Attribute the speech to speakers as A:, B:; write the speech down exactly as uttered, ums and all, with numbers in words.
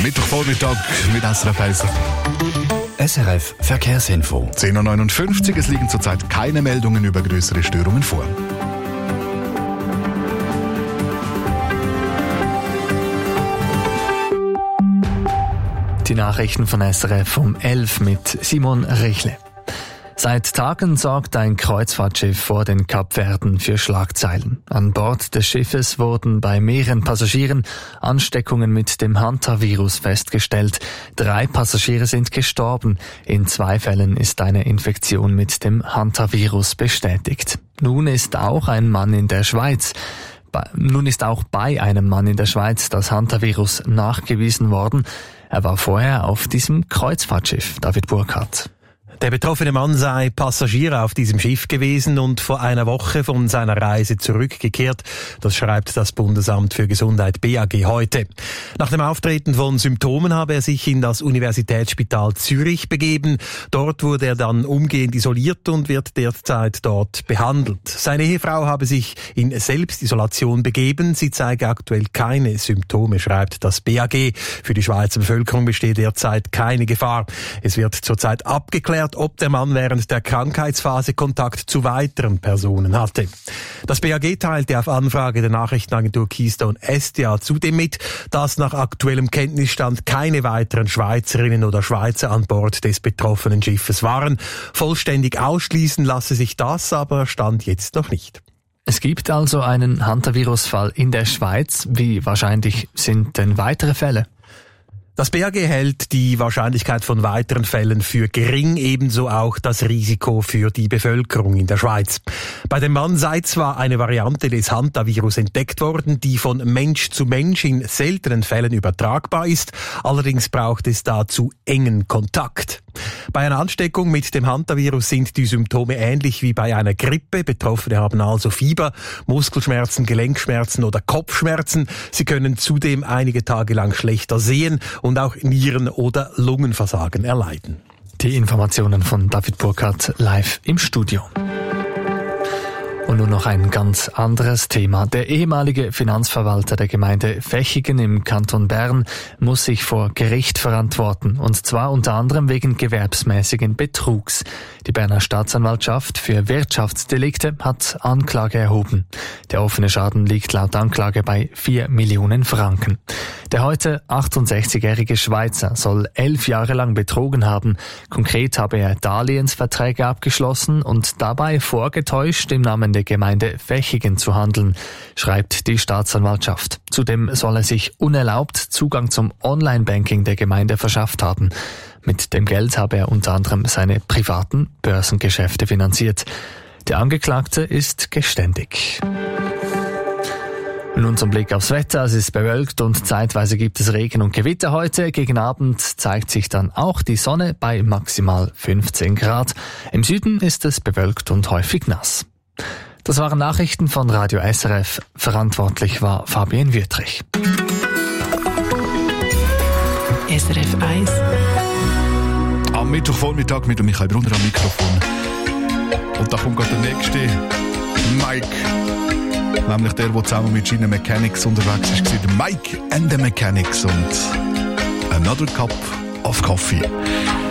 A: Mittwochvormittag mit S R F eins.
B: S R F Verkehrsinfo.
A: zehn Uhr neunundfünfzig, es liegen zurzeit keine Meldungen über größere Störungen vor.
C: Die Nachrichten von S R F um elf mit Simon Rechle. Seit Tagen sorgt ein Kreuzfahrtschiff vor den Kapverden für Schlagzeilen. An Bord des Schiffes wurden bei mehreren Passagieren Ansteckungen mit dem Hantavirus festgestellt. Drei Passagiere sind gestorben. In zwei Fällen ist eine Infektion mit dem Hantavirus bestätigt. Nun ist auch ein Mann in der Schweiz Nun ist auch bei einem Mann in der Schweiz das Hantavirus nachgewiesen worden. Er war vorher auf diesem Kreuzfahrtschiff. David Burkhardt.
D: Der betroffene Mann sei Passagier auf diesem Schiff gewesen und vor einer Woche von seiner Reise zurückgekehrt. Das schreibt das Bundesamt für Gesundheit B A G heute. Nach dem Auftreten von Symptomen habe er sich in das Universitätsspital Zürich begeben. Dort wurde er dann umgehend isoliert und wird derzeit dort behandelt. Seine Ehefrau habe sich in Selbstisolation begeben. Sie zeige aktuell keine Symptome, schreibt das B A G. Für die Schweizer Bevölkerung besteht derzeit keine Gefahr. Es wird zurzeit abgeklärt, ob der Mann während der Krankheitsphase Kontakt zu weiteren Personen hatte. Das B A G teilte auf Anfrage der Nachrichtenagentur Keystone Estia zudem mit, dass nach aktuellem Kenntnisstand keine weiteren Schweizerinnen oder Schweizer an Bord des betroffenen Schiffes waren. Vollständig ausschließen lasse sich das aber Stand jetzt noch nicht.
C: Es gibt also einen Hantavirus-Fall in der Schweiz. Wie wahrscheinlich sind denn weitere Fälle?
D: Das B A G hält die Wahrscheinlichkeit von weiteren Fällen für gering, ebenso auch das Risiko für die Bevölkerung in der Schweiz. Bei dem Mann sei zwar eine Variante des Hantavirus entdeckt worden, die von Mensch zu Mensch in seltenen Fällen übertragbar ist, allerdings braucht es dazu engen Kontakt. Bei einer Ansteckung mit dem Hantavirus sind die Symptome ähnlich wie bei einer Grippe. Betroffene haben also Fieber, Muskelschmerzen, Gelenkschmerzen oder Kopfschmerzen. Sie können zudem einige Tage lang schlechter sehen und auch Nieren- oder Lungenversagen erleiden.
C: Die Informationen von David Burkhardt live im Studio. Und nun noch ein ganz anderes Thema. Der ehemalige Finanzverwalter der Gemeinde Vechigen im Kanton Bern muss sich vor Gericht verantworten, und zwar unter anderem wegen gewerbsmäßigen Betrugs. Die Berner Staatsanwaltschaft für Wirtschaftsdelikte hat Anklage erhoben. Der offene Schaden liegt laut Anklage bei vier Millionen Franken. Der heute achtundsechzigjährige Schweizer soll elf Jahre lang betrogen haben. Konkret habe er Darlehensverträge abgeschlossen und dabei vorgetäuscht, im Namen der Gemeinde Vechigen zu handeln, schreibt die Staatsanwaltschaft. Zudem soll er sich unerlaubt Zugang zum Online-Banking der Gemeinde verschafft haben. Mit dem Geld habe er unter anderem seine privaten Börsengeschäfte finanziert. Der Angeklagte ist geständig. Nun zum Blick aufs Wetter. Es ist bewölkt und zeitweise gibt es Regen und Gewitter heute. Gegen Abend zeigt sich dann auch die Sonne bei maximal fünfzehn Grad. Im Süden ist es bewölkt und häufig nass. Das waren Nachrichten von Radio S R F. Verantwortlich war Fabian Wüttrich.
E: S R F eins.
A: Am Mittwochvormittag mit Michael Brunner am Mikrofon. Und da kommt gerade der nächste Mike. Nämlich der, der zusammen mit Gina Mechanics unterwegs ist, der Mike and the Mechanics und Another Cup of Coffee.